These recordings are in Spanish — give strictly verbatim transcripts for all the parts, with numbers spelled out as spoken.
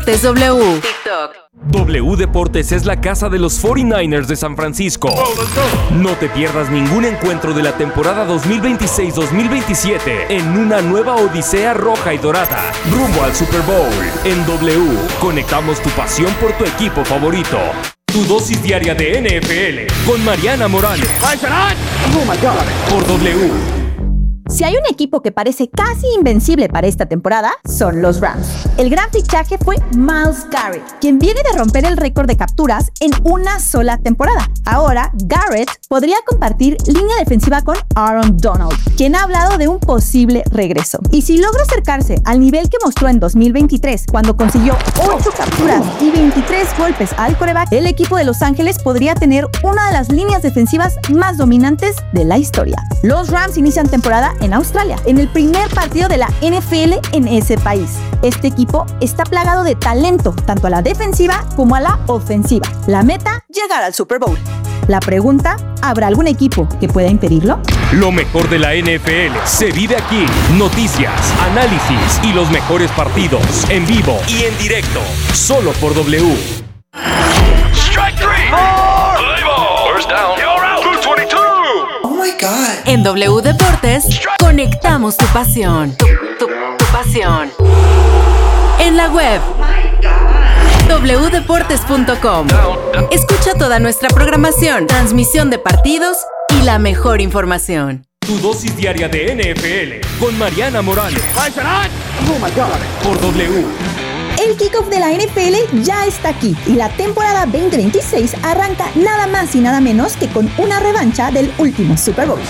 Deportes W. TikTok. W Deportes es la casa de los cuarenta y nueve ers de San Francisco. No te pierdas ningún encuentro de la temporada dos mil veintiséis dos mil veintisiete en una nueva odisea roja y dorada, rumbo al Super Bowl. En W, conectamos tu pasión por tu equipo favorito. Tu dosis diaria de N F L con Mariana Morales. Oh my God. Por W. Si hay un equipo que parece casi invencible para esta temporada, son los Rams. El gran fichaje fue Myles Garrett, quien viene de romper el récord de capturas en una sola temporada. Ahora, Garrett podría compartir línea defensiva con Aaron Donald, quien ha hablado de un posible regreso. Y si logra acercarse al nivel que mostró en dos mil veintitrés, cuando consiguió ocho capturas y veintitrés golpes al quarterback, el equipo de Los Ángeles podría tener una de las líneas defensivas más dominantes de la historia. Los Rams inician temporada en Australia, en el primer partido de la N F L en ese país. Este equipo está plagado de talento, tanto a la defensiva como a la ofensiva. La meta, llegar al Super Bowl. La pregunta, ¿habrá algún equipo que pueda impedirlo? Lo mejor de la N F L se vive aquí. Noticias, análisis y los mejores partidos en vivo y en directo, solo por W. Strike three. Play ball. First down. You're out. two twenty-two. Oh my God. En W Deportes, conectamos tu pasión. Tu, tu, tu pasión. En la web. doble u deportes punto com. Escucha toda nuestra programación, transmisión de partidos y la mejor información. Tu dosis diaria de N F L con Mariana Morales. Oh my God. Por W. El kickoff de la N F L ya está aquí y la temporada veinte veintiséis arranca nada más y nada menos que con una revancha del último Super Bowl.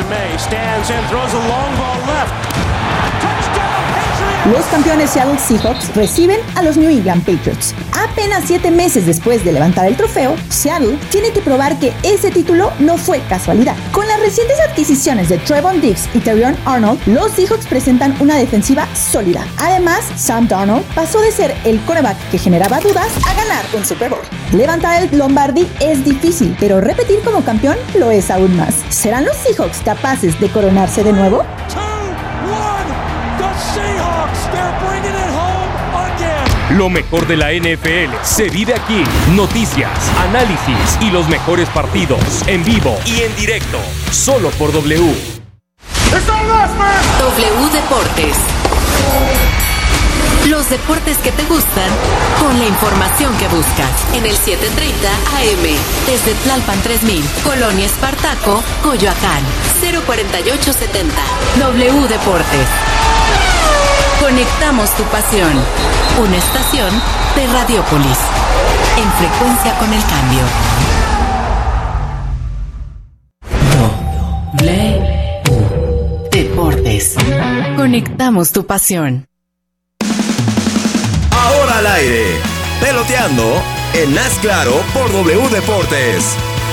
Los campeones Seattle Seahawks reciben a los New England Patriots. Apenas siete meses después de levantar el trofeo, Seattle tiene que probar que ese título no fue casualidad. Con las recientes adquisiciones de Trevon Diggs y Terrion Arnold, los Seahawks presentan una defensiva sólida. Además, Sam Darnold pasó de ser el quarterback que generaba dudas a ganar un Super Bowl. Levantar el Lombardi es difícil, pero repetir como campeón lo es aún más. ¿Serán los Seahawks capaces de coronarse de nuevo? Lo mejor de la N F L se vive aquí. Noticias, análisis y los mejores partidos en vivo y en directo, solo por W. W Deportes. Los deportes que te gustan con la información que buscas. En el siete treinta A M. Desde Tlalpan tres mil, Colonia Espartaco, Coyoacán. cero cuarenta y ocho setenta. W Deportes. Conectamos tu pasión. Una estación de Radiópolis. En frecuencia con el cambio. W Deportes. Conectamos tu pasión. Ahora al aire. Peloteando en Haz Claro por W Deportes.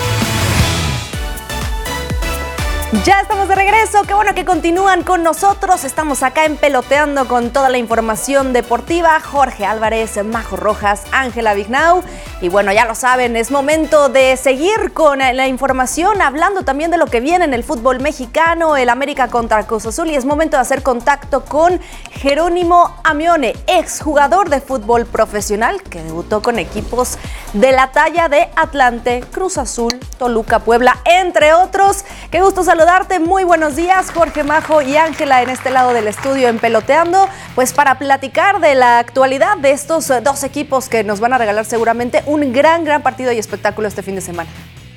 Ya estamos de regreso, qué bueno que continúan con nosotros. Estamos acá en Peloteando con toda la información deportiva. Jorge Álvarez, Majo Rojas, Ángela Vignau. Y bueno, ya lo saben, es momento de seguir con la información, hablando también de lo que viene en el fútbol mexicano, el América contra Cruz Azul. Y es momento de hacer contacto con Jerónimo Amione, exjugador de fútbol profesional que debutó con equipos de la talla de Atlante, Cruz Azul, Toluca, Puebla, entre otros. Qué gusto saludarte, muy buenos días, Jorge, Majo y Ángela en este lado del estudio en Peloteando, pues para platicar de la actualidad de estos dos equipos que nos van a regalar seguramente un gran, gran partido y espectáculo este fin de semana.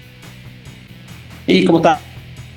¿Y cómo está?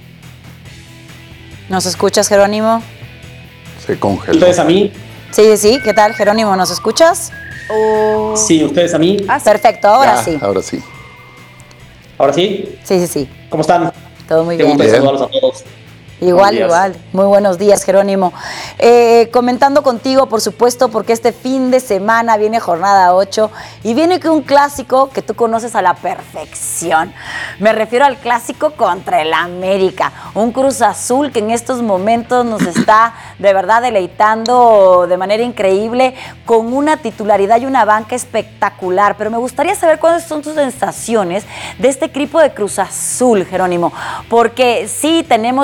¿Nos escuchas, Jerónimo? Se congeló. ¿Ustedes a mí? Sí, sí, ¿qué tal, Jerónimo? ¿Nos escuchas? Oh. Sí, ¿ustedes a mí? Ah, sí. Perfecto, ahora Ya, sí. Ahora sí. ¿Ahora sí? Sí, sí, sí. ¿Cómo están? Todo muy Qué bien. gusto de saludarlos a todos. Igual, igual. Muy buenos días, Jerónimo. Eh, comentando contigo, por supuesto, porque este fin de semana viene jornada ocho y viene que un clásico que tú conoces a la perfección. Me refiero al clásico contra el América. Un Cruz Azul que en estos momentos nos está de verdad deleitando de manera increíble con una titularidad y una banca espectacular. Pero me gustaría saber cuáles son tus sensaciones de este equipo de Cruz Azul, Jerónimo. Porque sí, tenemos ya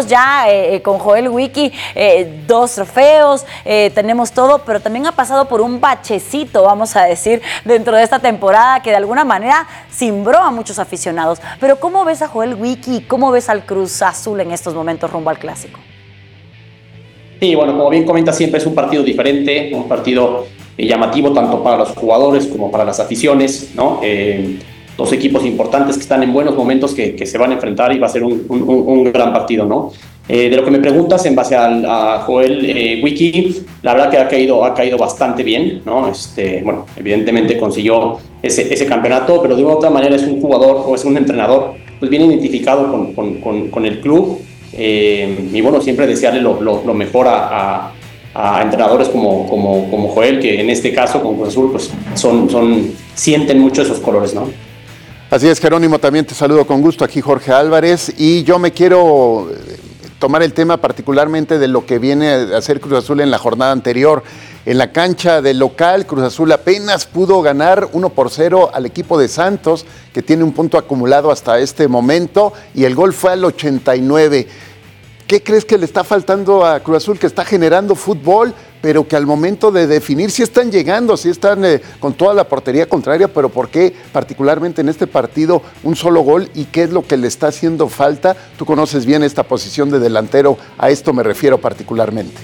Copa eh, con Joel Wiki, eh, dos trofeos, eh, tenemos todo, pero también ha pasado por un bachecito, vamos a decir, dentro de esta temporada que de alguna manera cimbró a muchos aficionados. Pero ¿cómo ves a Joel Wiki? ¿Cómo ves al Cruz Azul en estos momentos rumbo al Clásico? Sí, bueno, como bien comenta, siempre es un partido diferente, un partido eh, llamativo tanto para los jugadores como para las aficiones, ¿no? Eh, dos equipos importantes que están en buenos momentos que, que se van a enfrentar y va a ser un, un, un gran partido, ¿no? Eh, de lo que me preguntas en base al, a Joel eh, Wiki, la verdad que ha caído, ha caído bastante bien, ¿no? Este, bueno, evidentemente consiguió ese, ese campeonato, pero de una u otra manera es un jugador o es un entrenador pues bien identificado con, con, con, con el club. Eh, y bueno, siempre desearle lo, lo, lo mejor a, a, a entrenadores como, como, como Joel, que en este caso con Cruz Azul pues son, son, sienten mucho esos colores, ¿no? Así es, Jerónimo, también te saludo con gusto, aquí Jorge Álvarez, y yo me quiero tomar el tema particularmente de lo que viene a hacer Cruz Azul en la jornada anterior. En la cancha del local, Cruz Azul apenas pudo ganar uno por cero al equipo de Santos, que tiene un punto acumulado hasta este momento, y el gol fue al ochenta y nueve. ¿Qué crees que le está faltando a Cruz Azul? Que está generando fútbol, pero que al momento de definir sí están llegando, sí están eh, con toda la portería contraria, pero ¿por qué particularmente en este partido un solo gol? ¿Y qué es lo que le está haciendo falta? Tú conoces bien esta posición de delantero, a esto me refiero particularmente.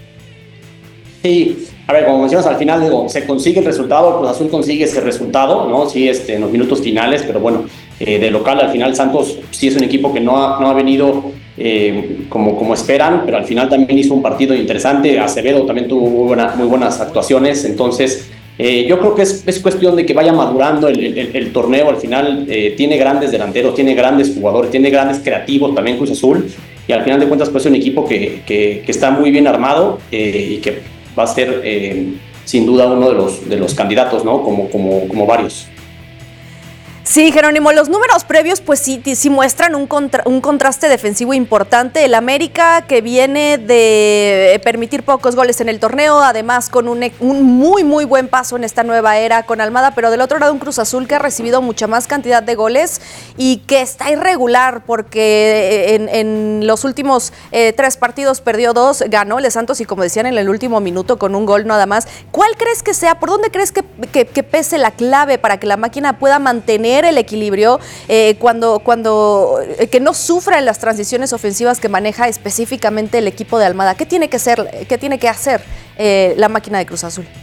Sí, a ver, como mencionas, al final digo, se consigue el resultado, Cruz Azul consigue ese resultado, ¿no? Sí, este, en los minutos finales, pero bueno, eh, de local al final Santos sí es un equipo que no ha, no ha venido eh, como, como esperan, pero al final también hizo un partido interesante. Acevedo también tuvo muy, buena, muy buenas actuaciones, entonces eh, yo creo que es, es cuestión de que vaya madurando el, el, el torneo. Al final eh, tiene grandes delanteros, tiene grandes jugadores, tiene grandes creativos también Cruz Azul, y al final de cuentas pues es un equipo que, que, que está muy bien armado eh, y que va a ser eh, sin duda uno de los, de los candidatos, ¿no? Como, como, como varios. Sí, Jerónimo, los números previos pues sí, sí muestran un, contra, un contraste defensivo importante. El América, que viene de permitir pocos goles en el torneo, además con un, un muy muy buen paso en esta nueva era con Almada, pero del otro lado un Cruz Azul que ha recibido mucha más cantidad de goles y que está irregular porque en, en los últimos eh, tres partidos perdió dos, ganó el de Santos y como decían en el último minuto con un gol nada más. ¿Cuál crees que sea, por dónde crees que, que, que pese la clave para que la máquina pueda mantener el equilibrio eh, cuando, cuando eh, que no sufra en las transiciones ofensivas que maneja específicamente el equipo de Almada? ¿Qué tiene que ser, qué tiene que hacer eh, la máquina de Cruz Azul?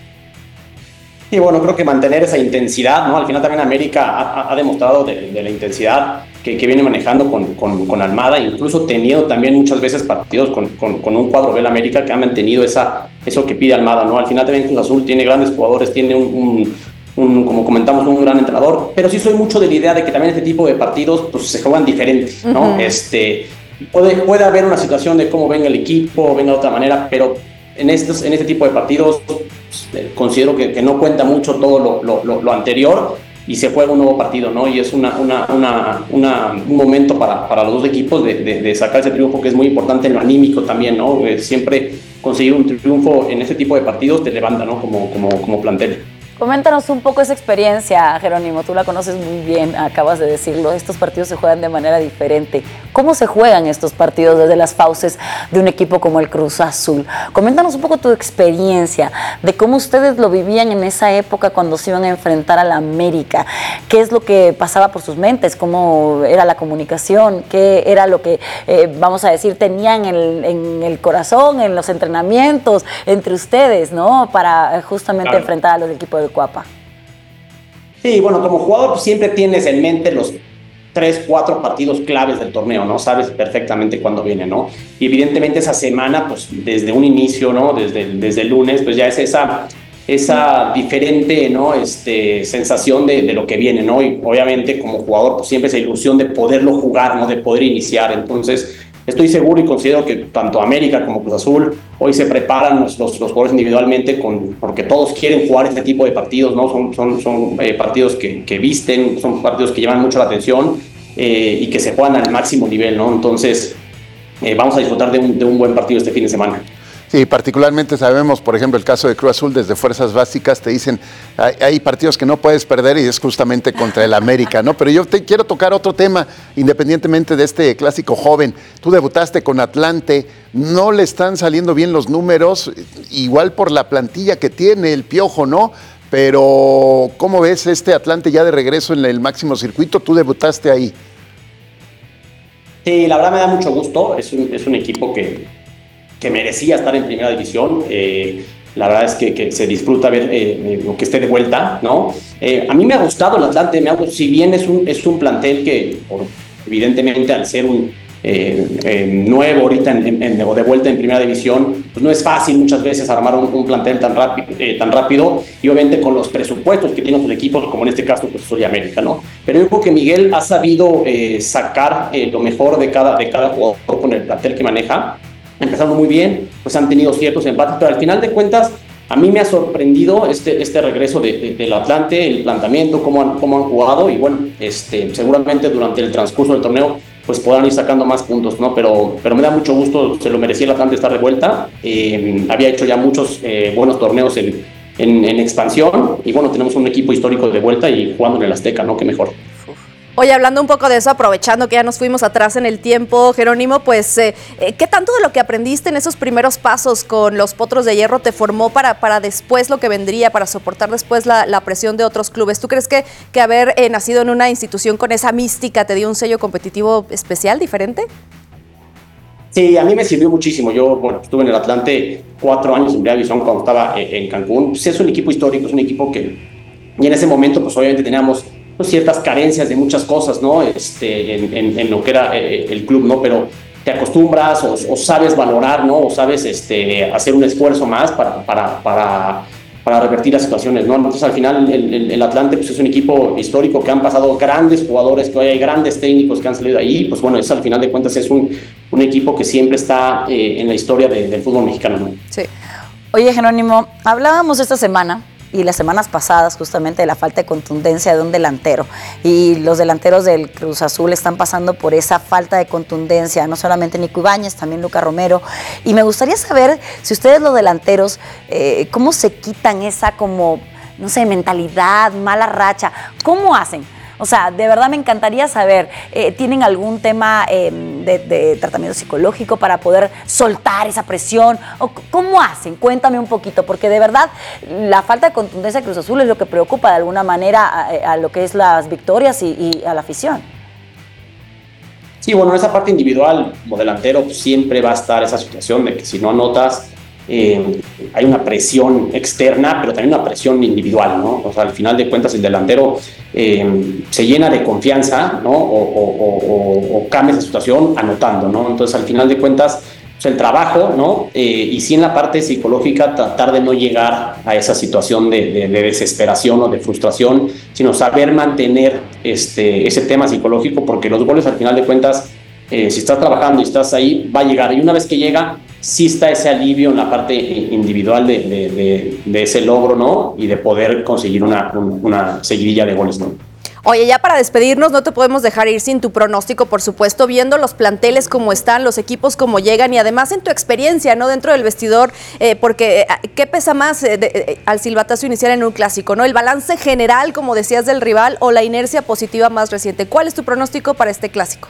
Y bueno, creo que mantener esa intensidad, ¿no? Al final también América ha, ha demostrado de, de la intensidad que, que viene manejando con, con, con Almada, incluso teniendo también muchas veces partidos con, con, con un cuadro B América que ha mantenido esa, eso que pide Almada, ¿no? Al final también Cruz Azul tiene grandes jugadores, tiene un, un Un, como comentamos, un gran entrenador, pero sí soy mucho de la idea de que también este tipo de partidos pues, se juegan diferentes, ¿no? Uh-huh. Este, puede, puede haber una situación de cómo venga el equipo, venga de otra manera, pero en, estos, en este tipo de partidos pues, considero que, que no cuenta mucho todo lo, lo, lo, lo anterior y se juega un nuevo partido, ¿no? Y es una, una, una, una, un momento para, para los dos equipos de, de, de sacar ese triunfo que es muy importante en lo anímico también, ¿no? Eh, siempre conseguir un triunfo en este tipo de partidos te levanta, ¿no? Como, como, como plantel. Coméntanos un poco esa experiencia, Jerónimo, tú la conoces muy bien, acabas de decirlo, estos partidos se juegan de manera diferente. ¿Cómo se juegan estos partidos desde las fauces de un equipo como el Cruz Azul? Coméntanos un poco tu experiencia, de cómo ustedes lo vivían en esa época cuando se iban a enfrentar a la América. ¿Qué es lo que pasaba por sus mentes? ¿Cómo era la comunicación? ¿Qué era lo que, eh, vamos a decir, tenían en el, en el corazón, en los entrenamientos, entre ustedes, ¿no? Para justamente claro. enfrentar a los equipos de Cuapa. Sí, bueno, como jugador pues, siempre tienes en mente los tres, cuatro partidos claves del torneo, ¿no? Sabes perfectamente cuándo viene, ¿no? Y evidentemente esa semana, pues desde un inicio, ¿no? Desde, desde el lunes, pues ya es esa, esa diferente, ¿no? Este, sensación de, de lo que viene, ¿no? Y obviamente como jugador, pues siempre esa ilusión de poderlo jugar, ¿no? De poder iniciar. Entonces, estoy seguro y considero que tanto América como Cruz Azul hoy se preparan los, los, los jugadores individualmente con, porque todos quieren jugar este tipo de partidos, ¿no? Son, son, son eh, partidos que, que visten, son partidos que llaman mucho la atención eh, y que se juegan al máximo nivel, ¿no? Entonces, eh, vamos a disfrutar de un, de un buen partido este fin de semana. Sí, particularmente sabemos, por ejemplo, el caso de Cruz Azul, desde Fuerzas Básicas te dicen, hay, hay partidos que no puedes perder y es justamente contra el América, ¿no? Pero yo te quiero tocar otro tema, independientemente de este clásico joven. Tú debutaste con Atlante, no le están saliendo bien los números, igual por la plantilla que tiene el Piojo, ¿no? Pero, ¿cómo ves este Atlante ya de regreso en el máximo circuito? Tú debutaste ahí. Sí, la verdad me da mucho gusto, es un, es un equipo que... que merecía estar en primera división. Eh, la verdad es que, que se disfruta ver eh, que esté de vuelta, ¿no? Eh, a mí me ha gustado el Atlante, me ha, si bien es un, es un plantel que, por, evidentemente, al ser un eh, eh, nuevo ahorita en, en, o de vuelta en primera división, pues no es fácil muchas veces armar un, un plantel tan rápido, eh, tan rápido y obviamente con los presupuestos que tienen los equipos, como en este caso pues Cruz Azul y América, ¿no? Pero yo creo que Miguel ha sabido eh, sacar eh, lo mejor de cada, de cada jugador con el plantel que maneja. Empezando muy bien, pues han tenido ciertos empates, pero al final de cuentas a mí me ha sorprendido este, este regreso de, de, del Atlante, el planteamiento, cómo han, cómo han jugado y bueno, este, seguramente durante el transcurso del torneo pues podrán ir sacando más puntos, ¿no? Pero, pero me da mucho gusto, se lo merecía el Atlante estar de vuelta, eh, había hecho ya muchos eh, buenos torneos en, en, en expansión y bueno, tenemos un equipo histórico de vuelta y jugando en el Azteca, ¿no? Qué mejor. Oye, hablando un poco de eso, aprovechando que ya nos fuimos atrás en el tiempo, Jerónimo, pues, eh, ¿qué tanto de lo que aprendiste en esos primeros pasos con los Potros de Hierro te formó para, para después lo que vendría, para soportar después la, la presión de otros clubes? ¿Tú crees que, que haber eh, nacido en una institución con esa mística te dio un sello competitivo especial, diferente? Sí, a mí me sirvió muchísimo. Yo, bueno, estuve en el Atlante cuatro años en primera división cuando estaba en Cancún. Pues es un equipo histórico, es un equipo que, y en ese momento, pues obviamente teníamos ciertas carencias de muchas cosas, ¿no? Este, en, en, en lo que era eh, el club, ¿no? Pero te acostumbras o, o sabes valorar, ¿no? O sabes este, hacer un esfuerzo más para, para, para, para revertir las situaciones, ¿no? Entonces, al final, el, el, el Atlante pues, es un equipo histórico que han pasado grandes jugadores, que hoy hay grandes técnicos que han salido ahí, pues bueno, eso al final de cuentas es un, un equipo que siempre está eh, en la historia de, del fútbol mexicano, ¿no? Sí. Oye, Jerónimo, hablábamos esta semana y las semanas pasadas justamente de la falta de contundencia de un delantero, y los delanteros del Cruz Azul están pasando por esa falta de contundencia, no solamente Nico Ibáñez, también Luca Romero, y me gustaría saber si ustedes los delanteros, eh, cómo se quitan esa como, no sé, mentalidad, mala racha, ¿cómo hacen? O sea, de verdad me encantaría saber, eh, ¿tienen algún tema eh, de, de tratamiento psicológico para poder soltar esa presión? ¿O cómo hacen? Cuéntame un poquito, porque de verdad la falta de contundencia de Cruz Azul es lo que preocupa de alguna manera a, a lo que es las victorias y, y a la afición. Sí, bueno, en esa parte individual, como delantero, pues, siempre va a estar esa situación de que si no anotas, Eh, hay una presión externa, pero también una presión individual, ¿no? O sea, al final de cuentas el delantero eh, se llena de confianza, ¿no? O, o, o, o cambia esa situación anotando, ¿no? Entonces, al final de cuentas, pues, el trabajo, ¿no? Eh, y sí en la parte psicológica tratar de no llegar a esa situación de, de, de desesperación o de frustración, sino saber mantener este, ese tema psicológico, porque los goles al final de cuentas, eh, si estás trabajando y estás ahí, va a llegar. Y una vez que llega, sí está ese alivio en la parte individual de, de, de, de ese logro, ¿no? Y de poder conseguir una, una seguidilla de goles, ¿no? Oye, ya para despedirnos, no te podemos dejar ir sin tu pronóstico, por supuesto, viendo los planteles como están, los equipos como llegan y además en tu experiencia, ¿no? Dentro del vestidor, eh, porque ¿qué pesa más eh, de, eh, al silbatazo inicial en un clásico, ¿no? ¿El balance general, como decías, del rival o la inercia positiva más reciente? ¿Cuál es tu pronóstico para este clásico?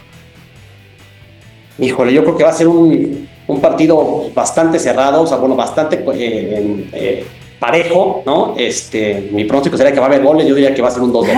Híjole, yo creo que va a ser un, un partido bastante cerrado, o sea, bueno, bastante eh, eh, parejo, ¿no? Este, mi pronóstico sería que va a haber goles, yo diría que va a ser un dos dos.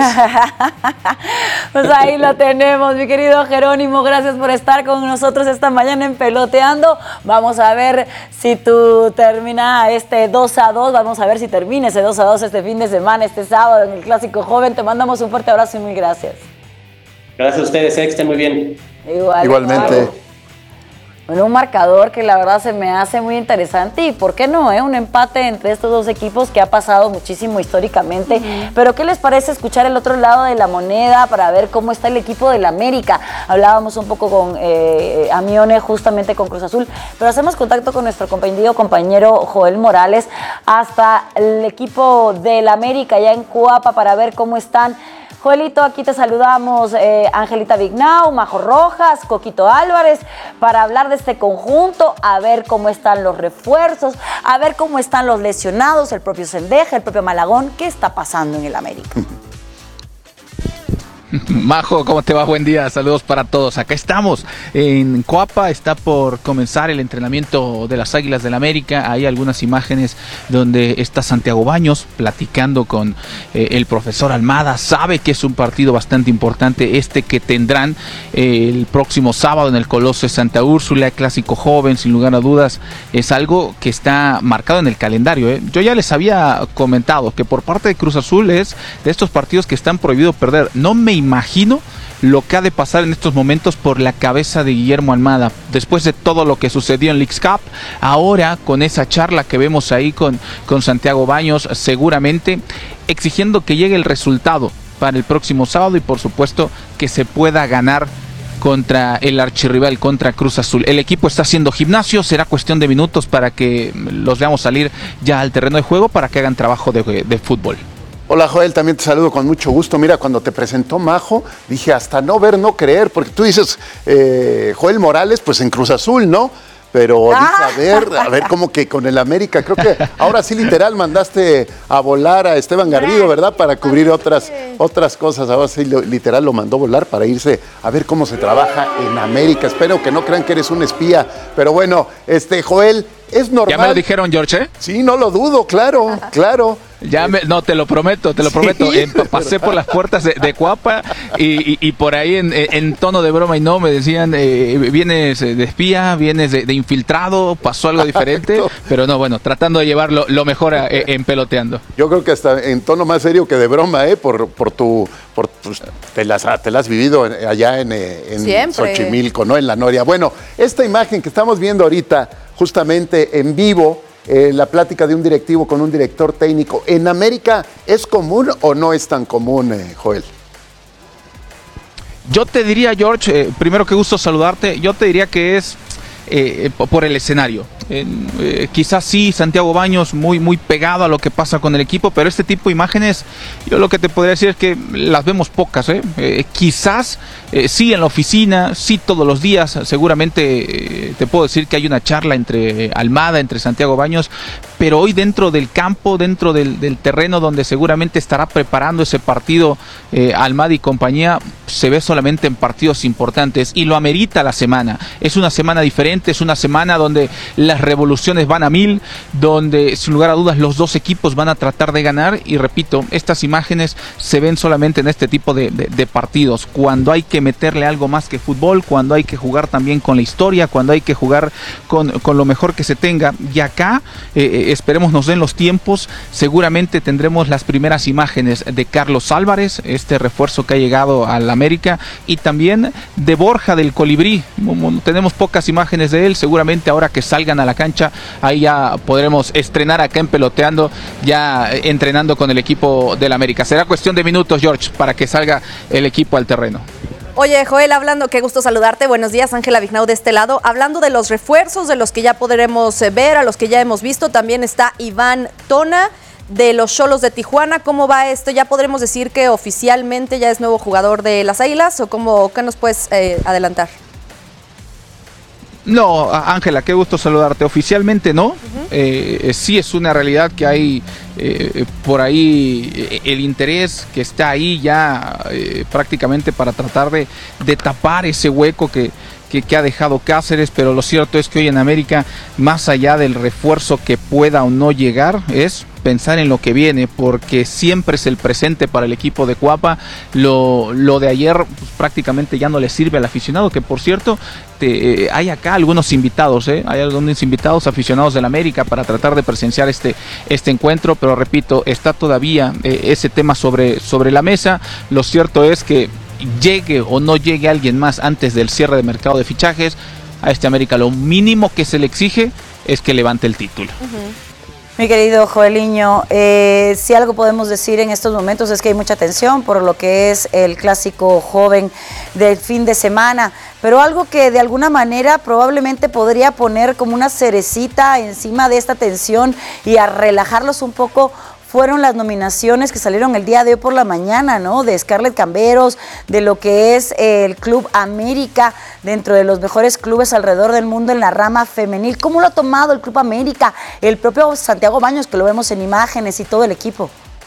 Pues ahí lo tenemos, mi querido Jerónimo, gracias por estar con nosotros esta mañana en Peloteando. Vamos a ver si tú termina este dos a dos, vamos a ver si termina ese dos a dos este fin de semana, este sábado en el Clásico Joven. Te mandamos un fuerte abrazo y muy gracias. Gracias a ustedes, eh, que estén muy bien. Igual, Igualmente. Igual. Bueno, un marcador que la verdad se me hace muy interesante y ¿por qué no? Eh? Un empate entre estos dos equipos que ha pasado muchísimo históricamente. Uh-huh. Pero ¿qué les parece escuchar el otro lado de la moneda para ver cómo está el equipo del América? Hablábamos un poco con eh, Amione, justamente con Cruz Azul, pero hacemos contacto con nuestro compañero, compañero Joel Morales hasta el equipo del América allá en Cuapa para ver cómo están. Joelito, aquí te saludamos, eh, Angelita Vignau, Majo Rojas, Coquito Álvarez, para hablar de este conjunto, a ver cómo están los refuerzos, a ver cómo están los lesionados, el propio Cendeja, el propio Malagón, ¿qué está pasando en el América? Majo, ¿cómo te va? Buen día, saludos para todos. Acá estamos en Coapa, está por comenzar el entrenamiento de las Águilas del América. Hay algunas imágenes donde está Santiago Baños platicando con eh, el profesor Almada. Sabe que es un partido bastante importante este que tendrán eh, el próximo sábado en el Coloso de Santa Úrsula, clásico joven, sin lugar a dudas. Es algo que está marcado en el calendario, ¿eh? Yo ya les había comentado que por parte de Cruz Azul es de estos partidos que están prohibidos perder. No me imagino lo que ha de pasar en estos momentos por la cabeza de Guillermo Almada, después de todo lo que sucedió en Leagues Cup, ahora con esa charla que vemos ahí con, con Santiago Baños, seguramente exigiendo que llegue el resultado para el próximo sábado y por supuesto que se pueda ganar contra el archirrival, contra Cruz Azul. El equipo está haciendo gimnasio, será cuestión de minutos para que los veamos salir ya al terreno de juego para que hagan trabajo de, de fútbol. Hola Joel, también te saludo con mucho gusto. Mira, cuando te presentó Majo, dije hasta no ver, no creer, porque tú dices eh, Joel Morales, pues en Cruz Azul, ¿no? Pero dije, a ver, a ver, como que con el América, creo que ahora sí literal mandaste a volar a Esteban Garrido, ¿verdad? Para cubrir otras, otras cosas, ahora sí literal lo mandó volar para irse a ver cómo se trabaja en América. Espero que no crean que eres un espía, pero bueno, este Joel, es normal. Ya me lo dijeron, George, ¿eh? Sí, no lo dudo, claro, claro. Ya me, no, te lo prometo, te lo prometo. Sí, eh, pasé por las puertas de, de Coapa y, y, y por ahí en, en tono de broma y no me decían, eh, vienes de espía, vienes de, de infiltrado, pasó algo diferente, pero no, bueno, tratando de llevarlo lo mejor a, eh, en peloteando. Yo creo que hasta en tono más serio que de broma, ¿eh? Por, por tu, por tus, te las, te las has vivido allá en, en Xochimilco, ¿no? En La Noria. Bueno, esta imagen que estamos viendo ahorita, justamente en vivo, Eh, la plática de un directivo con un director técnico. ¿En América es común o no es tan común, eh, Joel? Yo te diría, George, eh, primero que gusto saludarte, yo te diría que es eh, por el escenario. Eh, eh, quizás sí, Santiago Baños muy, muy pegado a lo que pasa con el equipo, pero este tipo de imágenes, yo lo que te podría decir es que las vemos pocas, ¿eh? Eh, quizás eh, sí en la oficina, sí todos los días, seguramente eh, te puedo decir que hay una charla entre Almada, entre Santiago Baños, pero hoy dentro del campo, dentro del, del terreno donde seguramente estará preparando ese partido eh, Almada y compañía, se ve solamente en partidos importantes y lo amerita la semana. Es una semana diferente, es una semana donde las revoluciones van a mil, donde sin lugar a dudas los dos equipos van a tratar de ganar y repito, estas imágenes se ven solamente en este tipo de, de, de partidos, cuando hay que meterle algo más que fútbol, cuando hay que jugar también con la historia, cuando hay que jugar con, con lo mejor que se tenga y acá eh, esperemos nos den los tiempos, seguramente tendremos las primeras imágenes de Carlos Álvarez, este refuerzo que ha llegado al América y también de Borja del Colibrí, tenemos pocas imágenes de él, seguramente ahora que salgan a la cancha, ahí ya podremos estrenar acá en Peloteando, ya entrenando con el equipo del América. Será cuestión de minutos, George, para que salga el equipo al terreno. Oye, Joel, hablando, qué gusto saludarte. Buenos días, Ángela Vignau de este lado. Hablando de los refuerzos, de los que ya podremos ver, a los que ya hemos visto, también está Iván Tona de los Xolos de Tijuana. ¿Cómo va esto? ¿Ya podremos decir que oficialmente ya es nuevo jugador de las Águilas o cómo, qué nos puedes eh, adelantar? No, Ángela, qué gusto saludarte. Oficialmente no, uh-huh. eh, sí es una realidad que hay eh, por ahí eh, el interés que está ahí ya eh, prácticamente para tratar de, de tapar ese hueco que, que, que ha dejado Cáceres, pero lo cierto es que hoy en América, más allá del refuerzo que pueda o no llegar, es pensar en lo que viene, porque siempre es el presente para el equipo de Coapa. Lo, lo de ayer pues, prácticamente ya no le sirve al aficionado, que por cierto te, eh, hay acá algunos invitados, ¿eh? hay algunos invitados aficionados del América para tratar de presenciar este, este encuentro, pero repito, está todavía eh, ese tema sobre, sobre la mesa. Lo cierto es que llegue o no llegue alguien más antes del cierre de mercado de fichajes, a este América lo mínimo que se le exige es que levante el título. Uh-huh. Mi querido Joeliño, eh, si algo podemos decir en estos momentos es que hay mucha tensión por lo que es el clásico joven del fin de semana, pero algo que de alguna manera probablemente podría poner como una cerecita encima de esta tensión y a relajarlos un poco fueron las nominaciones que salieron el día de hoy por la mañana, ¿no? De Scarlett Camberos, de lo que es el Club América, dentro de los mejores clubes alrededor del mundo en la rama femenil. ¿Cómo lo ha tomado el Club América? El propio Santiago Baños, que lo vemos en imágenes, y todo el equipo.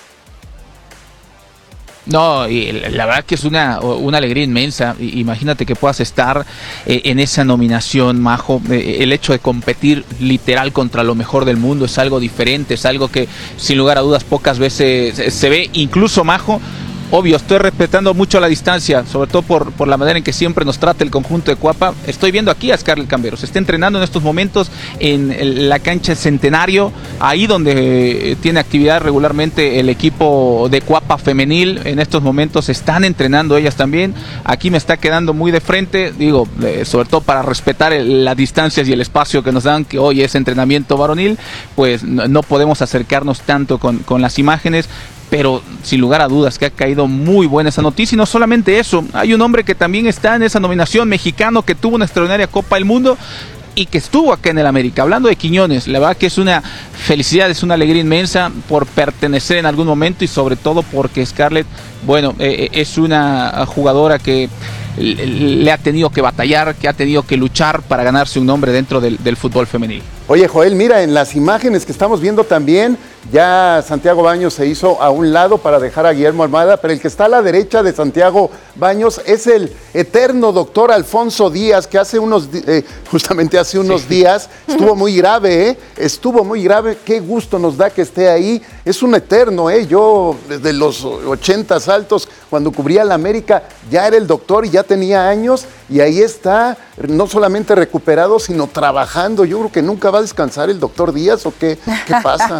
No, y la verdad que es una, una alegría inmensa. Imagínate que puedas estar eh, en esa nominación, Majo. Eh, el hecho de competir literal contra lo mejor del mundo es algo diferente, es algo que sin lugar a dudas pocas veces se ve. Incluso, Majo, obvio, estoy respetando mucho la distancia, sobre todo por, por la manera en que siempre nos trata el conjunto de Cuapa. Estoy viendo aquí a Scarlett Camberos, está entrenando en estos momentos en la cancha Centenario, ahí donde tiene actividad regularmente el equipo de Cuapa femenil. En estos momentos están entrenando ellas también. Aquí me está quedando muy de frente, digo, eh, sobre todo para respetar el, las distancias y el espacio que nos dan, que hoy es entrenamiento varonil, pues no, no podemos acercarnos tanto con, con las imágenes. Pero sin lugar a dudas que ha caído muy buena esa noticia. Y no solamente eso, hay un hombre que también está en esa nominación, mexicano, que tuvo una extraordinaria Copa del Mundo y que estuvo acá en el América. Hablando de Quiñones, la verdad que es una felicidad, es una alegría inmensa por pertenecer en algún momento, y sobre todo porque Scarlett, bueno, eh, es una jugadora que le ha tenido que batallar, que ha tenido que luchar para ganarse un nombre dentro del, del fútbol femenil. Oye, Joel, mira, en las imágenes que estamos viendo también, ya Santiago Baños se hizo a un lado para dejar a Guillermo Almada, pero el que está a la derecha de Santiago Baños es el eterno doctor Alfonso Díaz, que hace unos, eh, justamente hace unos sí. días estuvo muy grave, ¿eh? Estuvo muy grave, qué gusto nos da que esté ahí, es un eterno, ¿eh? Yo desde los ochentas altos, cuando cubría la América, ya era el doctor y ya tenía años, y ahí está, no solamente recuperado, sino trabajando. Yo creo que nunca va a descansar el doctor Díaz, ¿o qué, qué pasa?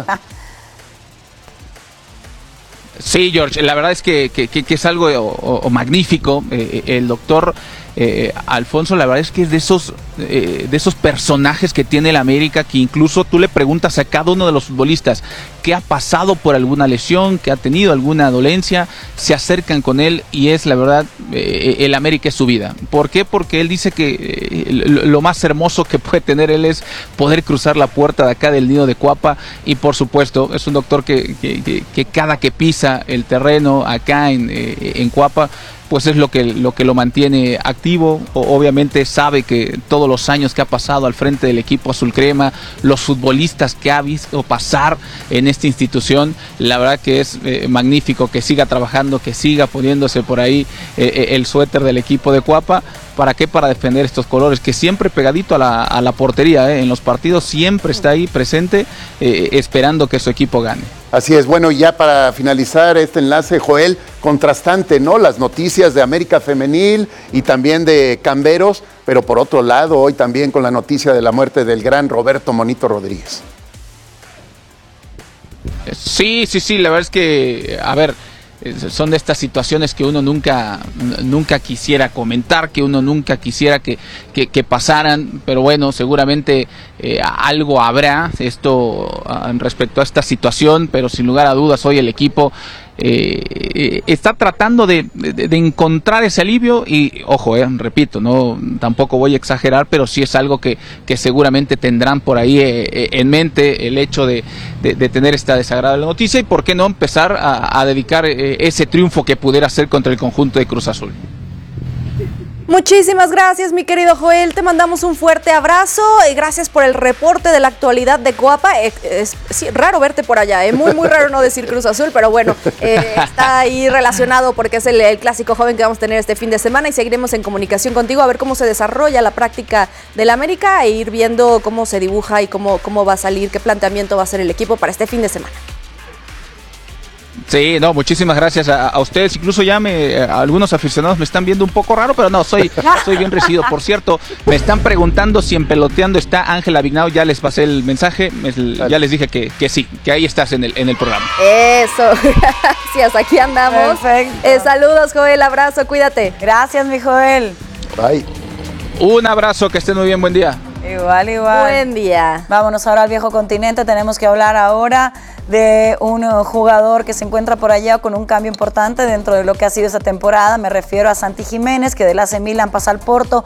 Sí, George, la verdad es que, que, que es algo o, o magnífico. Eh, el doctor eh, Alfonso, la verdad es que es de esos, eh, de esos personajes que tiene el América, que incluso tú le preguntas a cada uno de los futbolistas que ha pasado por alguna lesión, que ha tenido alguna dolencia, se acercan con él, y es la verdad, eh, el América es su vida. ¿Por qué? Porque él dice que eh, lo más hermoso que puede tener él es poder cruzar la puerta de acá del nido de Cuapa, y por supuesto es un doctor que, que, que, que cada que pisa el terreno acá en, eh, en Cuapa, pues es lo que, lo que lo mantiene activo. O, obviamente sabe que todos los años que ha pasado al frente del equipo azul crema, los futbolistas que ha visto pasar en esta institución, la verdad que es eh, magnífico que siga trabajando, que siga poniéndose por ahí eh, el suéter del equipo de Cuapa. ¿Para qué? Para defender estos colores, que siempre pegadito a la, a la portería, ¿eh? En los partidos siempre está ahí presente, eh, esperando que su equipo gane. Así es. Bueno, y ya para finalizar este enlace, Joel, contrastante, ¿no? Las noticias de América Femenil y también de Camberos, pero por otro lado, hoy también con la noticia de la muerte del gran Roberto Monito Rodríguez. Sí, sí, sí, la verdad es que, a ver, son de estas situaciones que uno nunca, nunca quisiera comentar, que uno nunca quisiera que, que, que pasaran, pero bueno, seguramente eh, algo habrá esto uh, respecto a esta situación, pero sin lugar a dudas hoy el equipo Eh, está tratando de, de, de encontrar ese alivio, y ojo, eh, repito, no tampoco voy a exagerar, pero sí es algo que, que seguramente tendrán por ahí eh, en mente, el hecho de, de, de tener esta desagradable noticia, y por qué no empezar a, a dedicar eh, ese triunfo que pudiera ser contra el conjunto de Cruz Azul. Muchísimas gracias, mi querido Joel, te mandamos un fuerte abrazo y gracias por el reporte de la actualidad de Cuapa. Es, es, es raro verte por allá, es ¿eh? muy muy raro no decir Cruz Azul, pero bueno, eh, está ahí relacionado porque es el, el clásico joven que vamos a tener este fin de semana, y seguiremos en comunicación contigo a ver cómo se desarrolla la práctica del América, e ir viendo cómo se dibuja y cómo, cómo va a salir, qué planteamiento va a hacer el equipo para este fin de semana. Sí, no, muchísimas gracias a, a ustedes. Incluso ya me, algunos aficionados me están viendo un poco raro, pero no, soy, soy bien recibido. Por cierto, me están preguntando si en Peloteando está Ángela Vignao. Ya les pasé el mensaje, me, ya les dije que, que sí, que ahí estás en el, en el programa. Eso, gracias, aquí andamos. Perfecto. Eh, saludos, Joel, abrazo, cuídate. Gracias, mi Joel. Bye. Un abrazo, que estén muy bien, buen día. Igual, igual. Buen día. Vámonos ahora al viejo continente. Tenemos que hablar ahora de un jugador que se encuentra por allá con un cambio importante dentro de lo que ha sido esta temporada. Me refiero a Santi Jiménez, que del A C Milan pasa al Porto.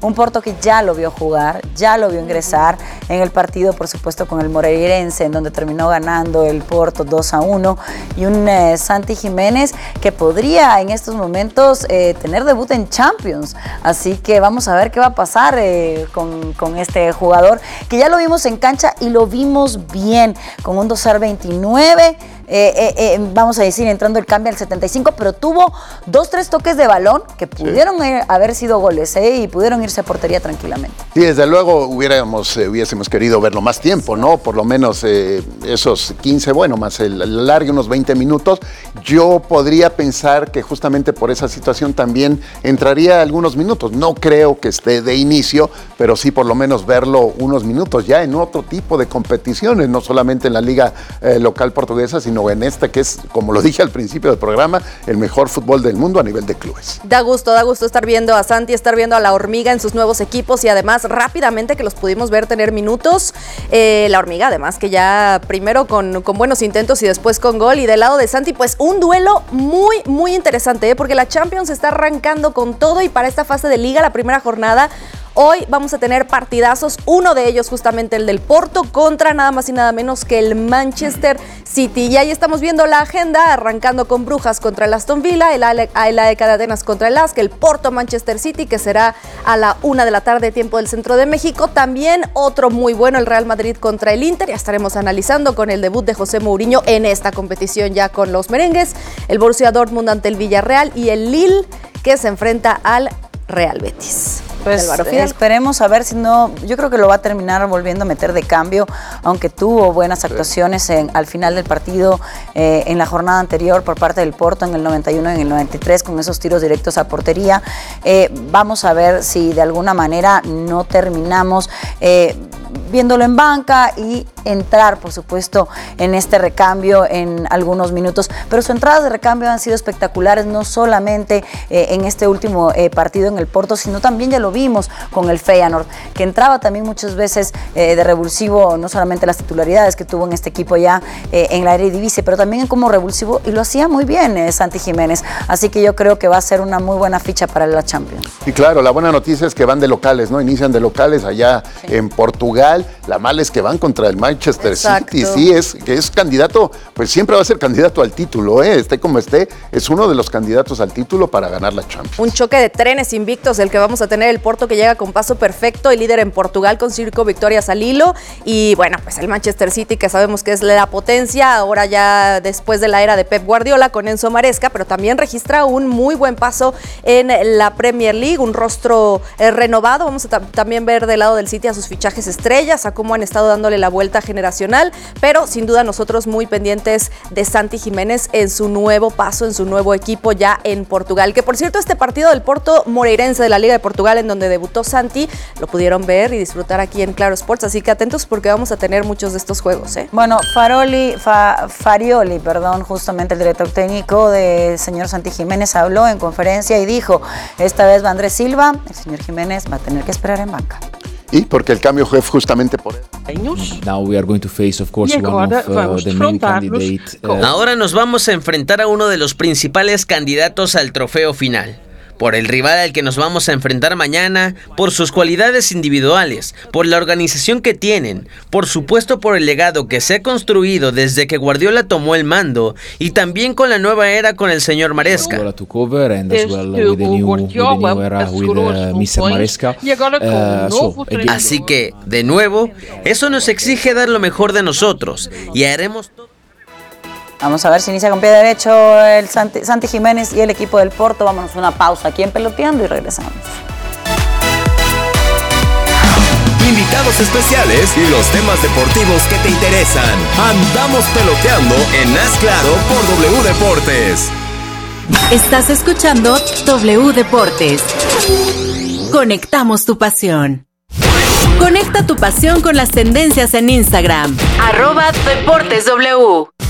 Un Porto que ya lo vio jugar, ya lo vio ingresar en el partido, por supuesto, con el Moreirense, en donde terminó ganando el Porto dos a uno, y un eh, Santi Jiménez que podría en estos momentos eh, tener debut en Champions. Así que vamos a ver qué va a pasar eh, con, con este jugador, que ya lo vimos en cancha y lo vimos bien, con un dorsal veintinueve. Eh, eh, eh, vamos a decir, entrando el cambio al setenta y cinco, pero tuvo dos, tres toques de balón que pudieron sí. eh, haber sido goles eh, y pudieron irse a portería tranquilamente. Sí, desde luego hubiéramos, eh, hubiésemos querido verlo más tiempo, ¿no? Por lo menos eh, esos quince, bueno, más el, el largo, unos veinte minutos. Yo podría pensar que justamente por esa situación también entraría algunos minutos. No creo que esté de inicio, pero sí por lo menos verlo unos minutos ya en otro tipo de competiciones, no solamente en la liga eh, local portuguesa, sino en esta que es, como lo dije al principio del programa, el mejor fútbol del mundo a nivel de clubes. Da gusto, da gusto estar viendo a Santi, estar viendo a la Hormiga en sus nuevos equipos y además rápidamente que los pudimos ver tener minutos. Eh, la Hormiga además que ya primero con, con buenos intentos y después con gol, y del lado de Santi pues un duelo muy muy interesante, ¿eh? Porque la Champions está arrancando con todo y para esta fase de liga, la primera jornada, hoy vamos a tener partidazos, uno de ellos justamente el del Porto contra nada más y nada menos que el Manchester City. Y ahí estamos viendo la agenda, arrancando con Brujas contra el Aston Villa, el A E K de Atenas contra el Lask, el Porto Manchester City, que será a la una de la tarde, tiempo del centro de México. También otro muy bueno, el Real Madrid contra el Inter, ya estaremos analizando con el debut de José Mourinho en esta competición ya con los merengues, el Borussia Dortmund ante el Villarreal y el Lille que se enfrenta al Real Betis. Pues esperemos a ver si no, yo creo que lo va a terminar volviendo a meter de cambio, aunque tuvo buenas actuaciones en, al final del partido, eh, en la jornada anterior por parte del Porto en el noventa y uno y en el noventa y tres con esos tiros directos a portería. Eh, vamos a ver si de alguna manera no terminamos eh, viéndolo en banca y entrar, por supuesto, en este recambio en algunos minutos. Pero sus entradas de recambio han sido espectaculares, no solamente eh, en este último eh, partido en el Porto, sino también ya lo vimos con el Feyenoord, que entraba también muchas veces eh, de revulsivo, no solamente las titularidades que tuvo en este equipo ya eh, en la Eredivisie, pero también como revulsivo, y lo hacía muy bien eh, Santi Jiménez. Así que yo creo que va a ser una muy buena ficha para la Champions. Y claro, la buena noticia es que van de locales, ¿no? Inician de locales allá sí. en Portugal. La mala es que van contra el Manchester Exacto. City. Sí, es que es candidato, pues siempre va a ser candidato al título, ¿eh? Esté como esté, es uno de los candidatos al título para ganar la Champions. Un choque de trenes invictos el que vamos a tener, el Porto que llega con paso perfecto y líder en Portugal con cinco victorias al hilo, y bueno, pues el Manchester City que sabemos que es la potencia, ahora ya después de la era de Pep Guardiola con Enzo Maresca, pero también registra un muy buen paso en la Premier League, un rostro eh, renovado. Vamos a ta- también ver del lado del City a sus fichajes estrellas, a cómo han estado dándole la vuelta generacional, pero sin duda nosotros muy pendientes de Santi Jiménez en su nuevo paso, en su nuevo equipo ya en Portugal, que por cierto este partido del Porto Moreirense de la Liga de Portugal en donde debutó Santi, lo pudieron ver y disfrutar aquí en Claro Sports, así que atentos porque vamos a tener muchos de estos juegos, ¿eh? Bueno, Faroli, Fa, Farioli, perdón, justamente el director técnico del señor Santi Jiménez habló en conferencia y dijo, esta vez va Andrés Silva, el señor Jiménez va a tener que esperar en banca. Y porque el cambio fue justamente por él. Now we are going to face, of course, one of uh, the main candidates. Uh, Ahora nos vamos a enfrentar a uno de los principales candidatos al trofeo final. Por el rival al que nos vamos a enfrentar mañana, por sus cualidades individuales, por la organización que tienen, por supuesto por el legado que se ha construido desde que Guardiola tomó el mando y también con la nueva era con el señor Maresca. Así que, de nuevo, eso nos exige dar lo mejor de nosotros y haremos todo. Vamos a ver si inicia con pie derecho el Santi, Santi Jiménez y el equipo del Porto. Vámonos a una pausa aquí en Peloteando y regresamos. Invitados especiales y los temas deportivos que te interesan. Andamos peloteando en Haz Claro por W Deportes. Estás escuchando W Deportes. Conectamos tu pasión. Conecta tu pasión con las tendencias en Instagram. Arroba Deportes W.